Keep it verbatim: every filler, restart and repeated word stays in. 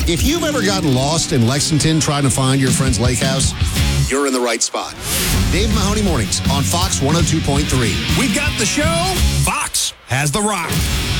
If you've ever gotten lost in Lexington trying to find your friend's lake house, you're in the right spot. Dave Mahoney Mornings on Fox one oh two point three. We got the show. Fox has the rock.